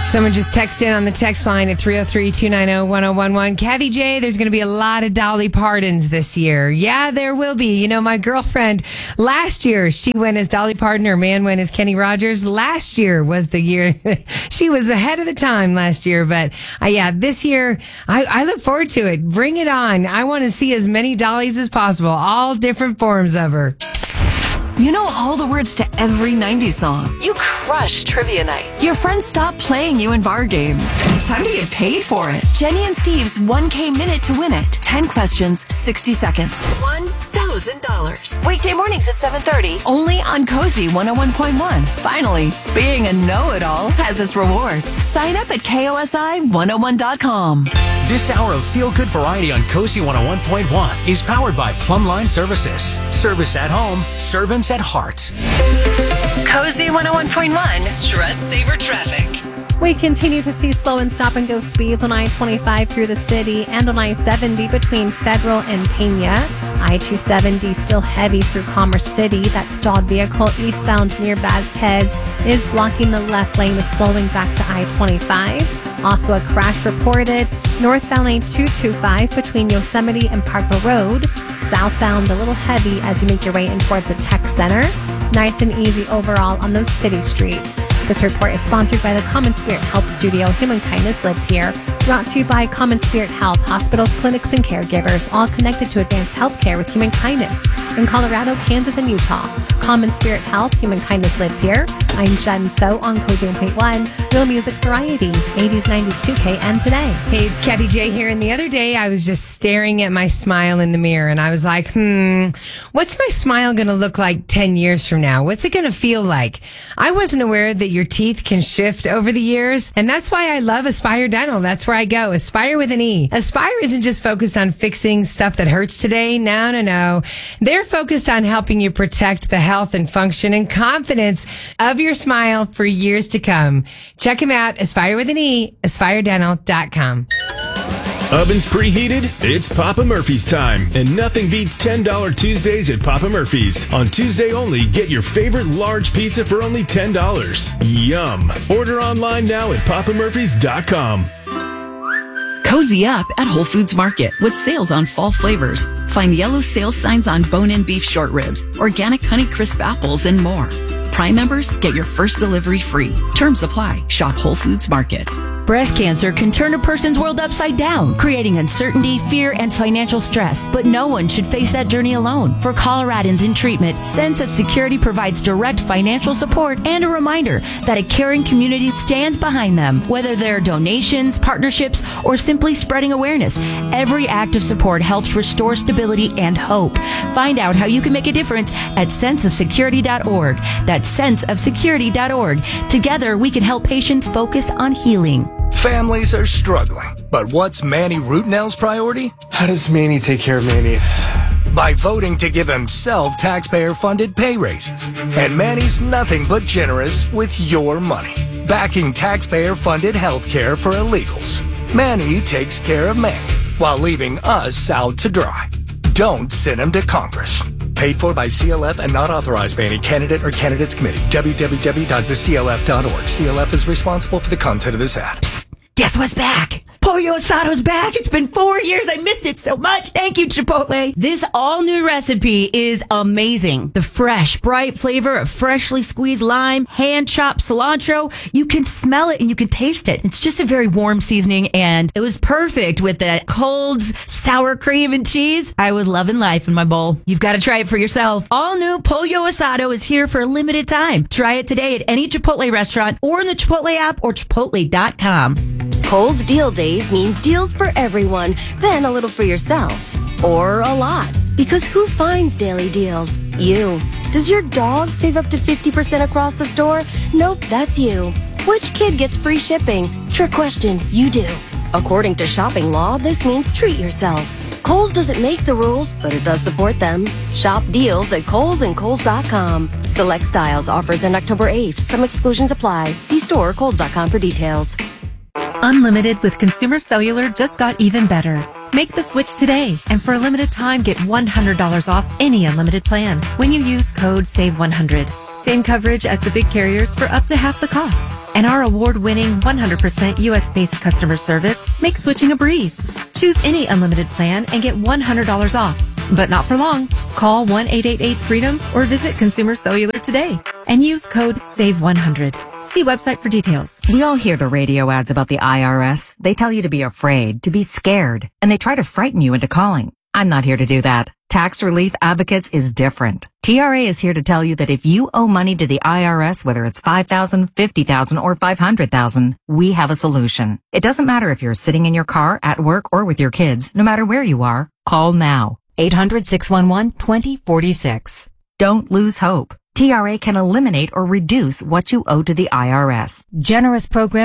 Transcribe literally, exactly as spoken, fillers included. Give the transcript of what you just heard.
Someone just texted in on the text line at three oh three, two nine oh, one oh one one. Kathy J, there's going to be a lot of Dolly Partons this year. Yeah, there will be. You know, my girlfriend, last year, she went as Dolly Parton. Her man went as Kenny Rogers. Last year was the year. She was ahead of the time last year. But uh, yeah, this year, I, I look forward to it. Bring it on. I want to see as many Dollys as possible. All different forms of her. You know all the words to every nineties song. You crush trivia night. Your friends stop playing you in bar games. Time to get paid for it. Jenny and Steve's one K minute to win it. ten questions, sixty seconds. one thousand dollars. Weekday mornings at seven thirty. Only on Cozy one oh one point one. Finally, being a know-it-all has its rewards. Sign up at K O S I one oh one dot com. This hour of feel-good variety on Cozy one oh one point one is powered by Plumline Services. Service at home, servants at heart. Cozy one oh one point one. Stress Saver Traffic. We continue to see slow and stop and go speeds on I twenty-five through the city and on I seventy between Federal and Pena. I two seventy still heavy through Commerce City. That stalled vehicle eastbound near Vasquez is blocking the left lane, is slowing back to I twenty-five. Also a crash reported northbound I two twenty-five between Yosemite and Parker Road. Southbound a little heavy as you make your way in towards the Tech Center. Nice and easy overall on those city streets. This report is sponsored by the Common Spirit Health Studio. Human Kindness lives here. Brought to you by Common Spirit Health, hospitals, clinics, and caregivers, all connected to advanced healthcare with Human Kindness in Colorado, Kansas, and Utah. Common Spirit Health, Human Kindness lives here. I'm Jen So on Cozy one point one. Real music variety, eighties, nineties, two K, and today. Hey, it's Kathy J here. And the other day, I was just staring at my smile in the mirror, and I was like, hmm, what's my smile going to look like ten years from now? What's it going to feel like? I wasn't aware that your teeth can shift over the years, and that's why I love Aspire Dental. That's where I go. Aspire with an E. Aspire isn't just focused on fixing stuff that hurts today. No, no, no. They're focused on helping you protect the health and function and confidence of your smile for years to come. Check them out, Aspire with an E, aspire dental dot com. Ovens preheated? It's Papa Murphy's time, and nothing beats ten dollars Tuesdays at Papa Murphy's. On Tuesday only, get your favorite large pizza for only ten dollars. Yum! Order online now at papa murphys dot com. Cozy up at Whole Foods Market with sales on fall flavors. Find yellow sales signs on bone-in beef short ribs, organic Honey Crisp apples, and more. Prime members get your first delivery free. Terms apply. Shop Whole Foods Market. Breast cancer can turn a person's world upside down, creating uncertainty, fear, and financial stress. But no one should face that journey alone. For Coloradans in treatment, Sense of Security provides direct financial support and a reminder that a caring community stands behind them. Whether they're donations, partnerships, or simply spreading awareness, every act of support helps restore stability and hope. Find out how you can make a difference at sense of security dot org. That's sense of security dot org. Together, we can help patients focus on healing. Families are struggling, but what's Manny Rootnell's priority? How does Manny take care of Manny? By voting to give himself taxpayer-funded pay raises. And Manny's nothing but generous with your money, backing taxpayer-funded health care for illegals. Manny takes care of Manny while leaving us out to dry. Don't send him to Congress. Paid for by C L F and not authorized by any candidate or candidates committee. w w w dot the c l f dot org. C L F is responsible for the content of this ad. Psst, guess what's back? Pollo Asado's back. It's been four years. I missed it so much. Thank you, Chipotle. This all-new recipe is amazing. The fresh, bright flavor of freshly squeezed lime, hand-chopped cilantro. You can smell it and you can taste it. It's just a very warm seasoning, and it was perfect with the Cold's sour cream and cheese. I was loving life in my bowl. You've got to try it for yourself. All-new Pollo Asado is here for a limited time. Try it today at any Chipotle restaurant or in the Chipotle app or chipotle dot com. Kohl's Deal Days means deals for everyone, then a little for yourself. Or a lot. Because who finds daily deals? You. Does your dog save up to fifty percent across the store? Nope, that's you. Which kid gets free shipping? Trick question, you do. According to shopping law, this means treat yourself. Kohl's doesn't make the rules, but it does support them. Shop deals at Kohl's and Kohl's dot com. Select styles offers end October eighth. Some exclusions apply. See store or Kohl's dot com for details. Unlimited with Consumer Cellular just got even better. Make the switch today, and for a limited time, get one hundred dollars off any unlimited plan when you use code SAVE one hundred. Same coverage as the big carriers for up to half the cost. And our award-winning one hundred percent U S-based customer service makes switching a breeze. Choose any unlimited plan and get one hundred dollars off. But not for long. Call one eight eight eight freedom or visit Consumer Cellular today and use code save one hundred. See website for details. We all hear the radio ads about the I R S. They tell you to be afraid, to be scared, and they try to frighten you into calling. I'm not here to do that. Tax Relief Advocates is different. T R A is here to tell you that if you owe money to the I R S, whether it's five thousand dollars, fifty thousand dollars, or five hundred thousand dollars, we have a solution. It doesn't matter if you're sitting in your car, at work, or with your kids. No matter where you are, call now. eight hundred, six one one, two zero four six. Don't lose hope. T R A can eliminate or reduce what you owe to the I R S. Generous program